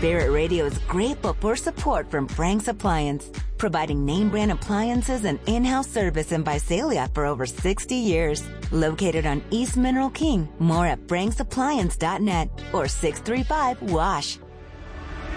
Spirit Radio is grateful for support from Frank's Appliance, providing name brand appliances and in-house service in Visalia for over 60 years. Located on East Mineral King. More at franksappliance.net or 635-WASH.